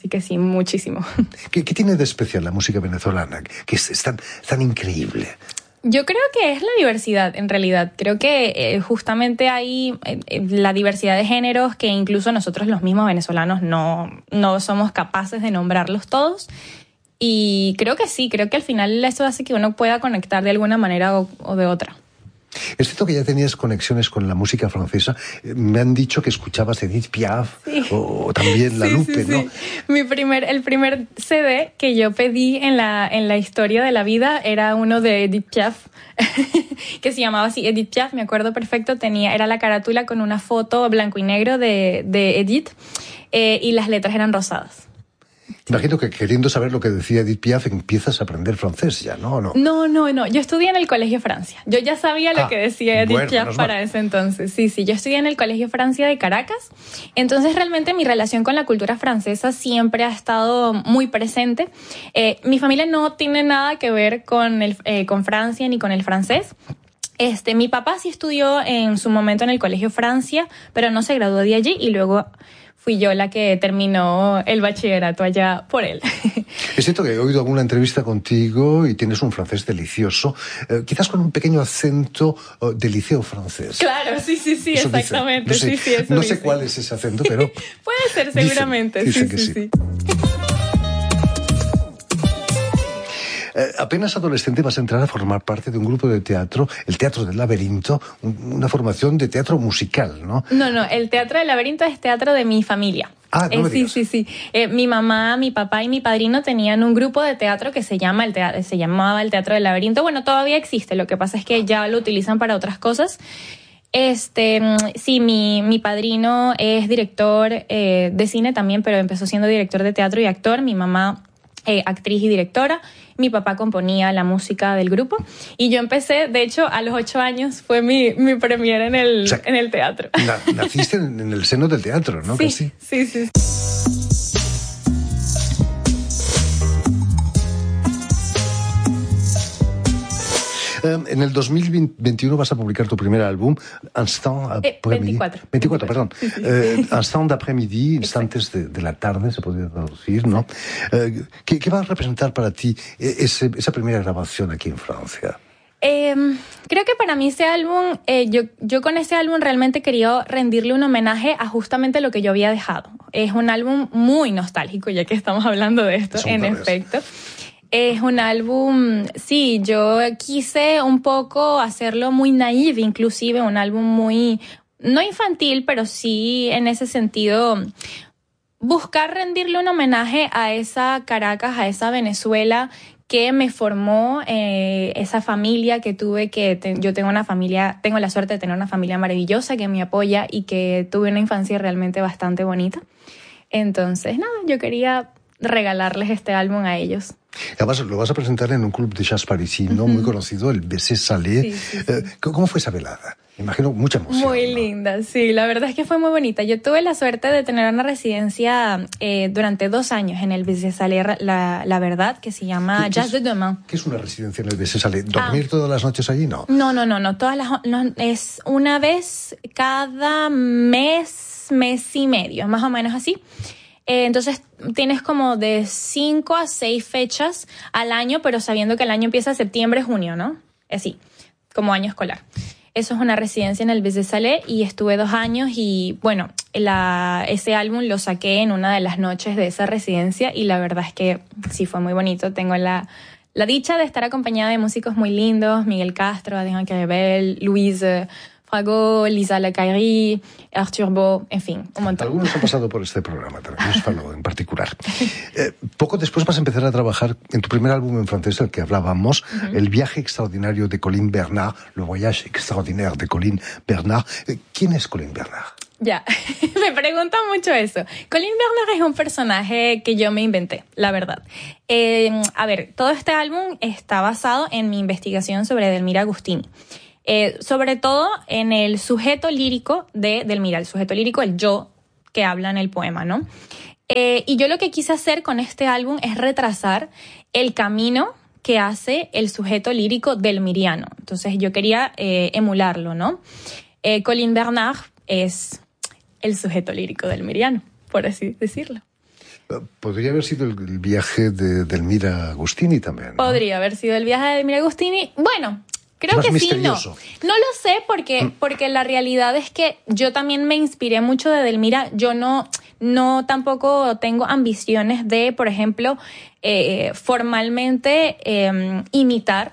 Así que sí, muchísimo. ¿Qué tiene de especial la música venezolana? Que es tan increíble. Yo creo que es la diversidad, en realidad. Creo que justamente hay la diversidad de géneros que incluso nosotros los mismos venezolanos no somos capaces de nombrarlos todos. Y creo que sí, creo que al final eso hace que uno pueda conectar de alguna manera o de otra. Es cierto que ya tenías conexiones con la música francesa. Me han dicho que escuchabas Edith Piaf, sí, o también La Lupe, ¿no? Sí. El primer CD que yo pedí en la historia de la vida era uno de Edith Piaf, que se llamaba así, Edith Piaf, me acuerdo perfecto. Era la carátula con una foto blanco y negro de Edith, y las letras eran rosadas. Imagino que queriendo saber lo que decía Edith Piaf empiezas a aprender francés ya, ¿no? No. Yo estudié en el Colegio Francia. Yo ya sabía lo que decía Edith Piaf para ese entonces. Sí. Yo estudié en el Colegio Francia de Caracas. Entonces, realmente mi relación con la cultura francesa siempre ha estado muy presente. Mi familia no tiene nada que ver con Francia ni con el francés. Mi papá sí estudió en su momento en el Colegio Francia, pero no se graduó de allí y luego fui yo la que terminó el bachillerato allá por él. Es cierto que he oído alguna entrevista contigo y tienes un francés delicioso, quizás con un pequeño acento de liceo francés. Claro, sí, eso exactamente. Dice. No sé cuál es ese acento, pero... Puede ser, seguramente. Dicen que sí. Apenas adolescente vas a entrar a formar parte de un grupo de teatro, el Teatro del Laberinto, una formación de teatro musical, ¿no? No, el Teatro del Laberinto es teatro de mi familia. Ah, no me digas. Sí. Mi mamá, mi papá y mi padrino tenían un grupo de teatro que se llamaba el Teatro del Laberinto. Bueno, todavía existe, lo que pasa es que ya lo utilizan para otras cosas. Sí, mi padrino es director de cine también, pero empezó siendo director de teatro y actor. Mi mamá, actriz y directora. Mi papá componía la música del grupo y yo empecé, de hecho, a los 8 años fue mi premier en el teatro. Naciste en el seno del teatro, ¿no? Sí. En el 2021 vas a publicar tu primer álbum, Instant après-midi. 24, perdón. Sí. Instant d'après-midi, instantes de la tarde, se podría traducir, ¿no? ¿Qué va a representar para ti esa primera grabación aquí en Francia? Creo que para mí ese álbum, yo con ese álbum realmente quería rendirle un homenaje a justamente lo que yo había dejado. Es un álbum muy nostálgico, ya que estamos hablando de esto, en efecto. Es un álbum, sí, yo quise un poco hacerlo muy naive, inclusive un álbum muy, no infantil, pero sí en ese sentido, buscar rendirle un homenaje a esa Caracas, a esa Venezuela que me formó, esa familia que tuve, yo tengo la suerte de tener una familia maravillosa que me apoya y que tuve una infancia realmente bastante bonita. Entonces, nada, yo quería regalarles este álbum a ellos. Además, lo vas a presentar en un club de jazz parisino muy conocido, el Bessé Salé. Sí. ¿Cómo fue esa velada? Me imagino mucha emoción. Muy ¿no? linda, sí. La verdad es que fue muy bonita. Yo tuve la suerte de tener una residencia durante 2 años en el Bessé Salé, la verdad, que se llama Jazz de Demain. ¿Qué es una residencia en el Bessé Salé? ¿Dormir todas las noches allí? No. No. Es una vez cada mes y medio, más o menos así. Entonces tienes como de 5 a 6 fechas al año, pero sabiendo que el año empieza en septiembre, junio, ¿no? Así, como año escolar. Eso es una residencia en el Bessé Salé y estuve 2 años y bueno, ese álbum lo saqué en una de las noches de esa residencia y la verdad es que sí fue muy bonito. Tengo la dicha de estar acompañada de músicos muy lindos, Miguel Castro, Adrien Caribel, Louise Frago, Lisa Lacaillerie, Arthur Beau, en fin, un montón. Algunos han pasado por este programa, Luis Frago en particular. Poco después vas a empezar a trabajar en tu primer álbum en francés, el que hablábamos, El viaje extraordinario de Colin Bernard, Le voyage extraordinaire de Colin Bernard. ¿Quién es Colin Bernard? Ya, me preguntan mucho eso. Colin Bernard es un personaje que yo me inventé, la verdad. A ver, todo este álbum está basado en mi investigación sobre Edelmira Agustini. Sobre todo en el sujeto lírico de Edelmira, el sujeto lírico, el yo que habla en el poema, ¿no? Y yo lo que quise hacer con este álbum es retrasar el camino que hace el sujeto lírico delmiriano. Entonces yo quería emularlo, ¿no? Colin Bernard es el sujeto lírico delmiriano, por así decirlo. Podría haber sido el viaje de Edelmira Agustini también, ¿no? Podría haber sido el viaje de Edelmira Agustini. Bueno, creo que misterioso. Sí, no. No lo sé porque la realidad es que yo también me inspiré mucho de Edelmira. Yo no tampoco tengo ambiciones de, por ejemplo, formalmente imitar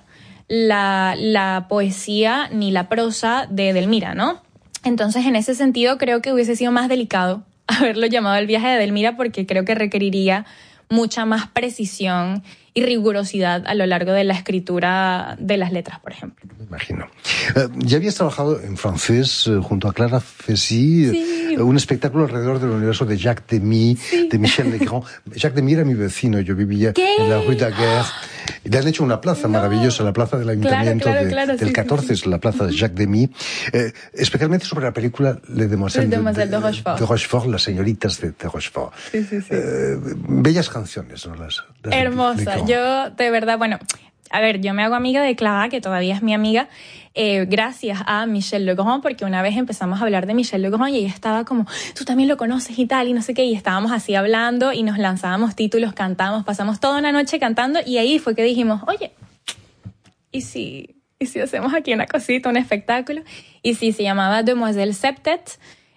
la poesía ni la prosa de Edelmira, ¿no? Entonces, en ese sentido, creo que hubiese sido más delicado haberlo llamado el viaje de Edelmira porque creo que requeriría mucha más precisión y rigurosidad a lo largo de la escritura de las letras, por ejemplo. Me imagino. Ya habías trabajado en francés junto a Clara Fessy, sí. Un espectáculo alrededor del universo de Jacques Demy, sí. de Michel Legrand. Jacques Demy era mi vecino, yo vivía en la Rue Daguerre. Le han hecho una plaza maravillosa, la plaza del Ayuntamiento del 14, es la plaza de Jacques Demy, especialmente sobre la película Les Demoiselles de Rochefort, las señoritas de Rochefort. Sí. Bellas canciones, ¿no? Las hermosa. Yo, de verdad, bueno, a ver, yo me hago amiga de Clara, que todavía es mi amiga, gracias a Michel Legrand, porque una vez empezamos a hablar de Michel Legrand y ella estaba como, tú también lo conoces y tal, y no sé qué, y estábamos así hablando y nos lanzábamos títulos, cantábamos, pasamos toda una noche cantando y ahí fue que dijimos, oye, ¿y si hacemos aquí una cosita, un espectáculo? Y sí, se llamaba Demoiselles Septet.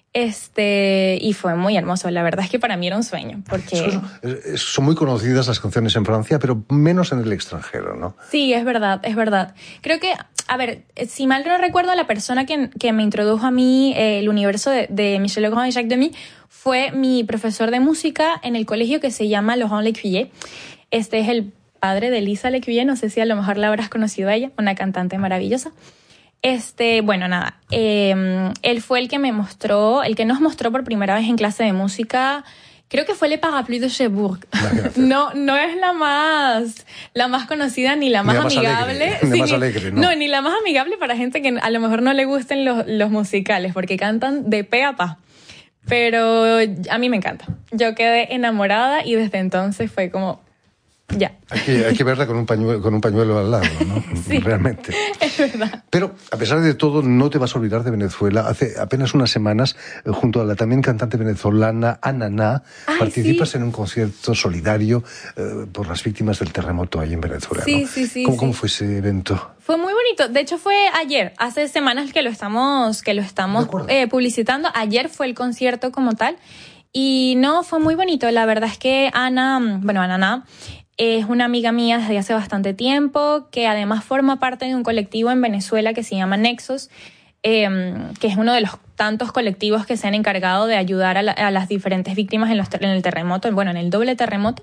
Y fue muy hermoso. La verdad es que para mí era un sueño, porque... Son muy conocidas las canciones en Francia, pero menos en el extranjero, ¿no? Sí, es verdad. Creo que, a ver, si mal no recuerdo, la persona que me introdujo a mí el universo de Michel Legrand y Jacques Demy fue mi profesor de música en el colegio que se llama Laurent Lecuyer. Este es el padre de Lisa Lecuyer, no sé si a lo mejor la habrás conocido a ella, una cantante maravillosa. Bueno, nada, él fue el que nos mostró por primera vez en clase de música, creo que fue Le Parapluie de Cherbourg. No es la más conocida ni la más amigable. Ni la más alegre, ¿no? No, ni la más amigable para gente que a lo mejor no le gusten los musicales, porque cantan de pe a pa. Pero a mí me encanta. Yo quedé enamorada y desde entonces fue como... Ya. Hay que verla con un pañuelo al lado, ¿no? Sí, realmente. Es verdad. Pero, a pesar de todo, no te vas a olvidar de Venezuela. Hace apenas unas semanas, junto a la también cantante venezolana Ananá, participas en un concierto solidario por las víctimas del terremoto ahí en Venezuela, ¿no? Sí. ¿Cómo fue ese evento? Fue muy bonito. De hecho, fue ayer. Hace semanas que lo estamos publicitando. Ayer fue el concierto como tal. Y no, fue muy bonito. La verdad es que Ananá es una amiga mía desde hace bastante tiempo, que además forma parte de un colectivo en Venezuela que se llama Nexos, que es uno de los tantos colectivos que se han encargado de ayudar a las diferentes víctimas en el terremoto, en el doble terremoto.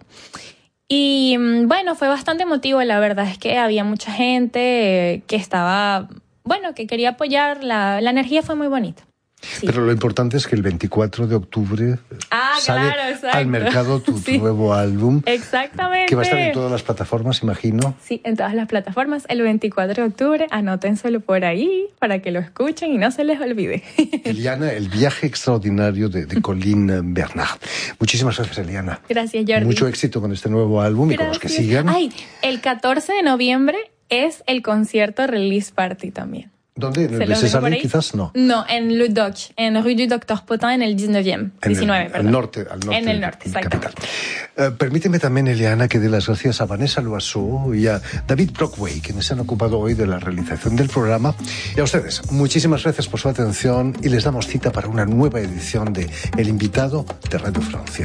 Y bueno, fue bastante emotivo, la verdad es que había mucha gente que estaba, que quería apoyar, la energía fue muy bonita. Sí. Pero lo importante es que el 24 de octubre sale al mercado tu nuevo álbum. Exactamente. Que va a estar en todas las plataformas, imagino. Sí, en todas las plataformas. El 24 de octubre, anótenselo por ahí para que lo escuchen y no se les olvide. Eliana, el viaje extraordinario de Colin Bernard. Muchísimas gracias, Eliana. Gracias, Jordi. Mucho éxito con este nuevo álbum y con los que sigan. El 14 de noviembre es el concierto Release Party también. ¿Dónde? ¿En el César quizás? No, en Le Doc, en Rue du Docteur Potin, en el 19, perdón. Al norte. En el norte, exactamente. Permíteme también, Eliana, que dé las gracias a Vanessa Loiseau y a David Brockway, quienes se han ocupado hoy de la realización del programa. Y a ustedes, muchísimas gracias por su atención y les damos cita para una nueva edición de El Invitado de Radio Francia.